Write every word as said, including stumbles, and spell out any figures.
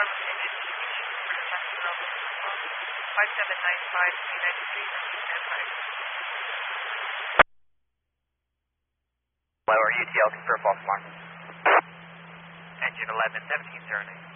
one engine ignition for passenger level five seven nine five three nine three, stand by. Lower U T L, confirm false alarm. Engine eleven seventeen, zero nine.